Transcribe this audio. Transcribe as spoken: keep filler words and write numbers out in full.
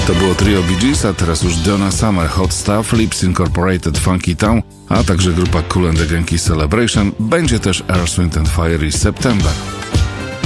To było trio Bee Gees, a teraz już Donna Summer, Hot Stuff, Lips Incorporated, Funky Town, a także grupa Kool and the Gang Celebration. Będzie też Earth, Wind and Fire i September.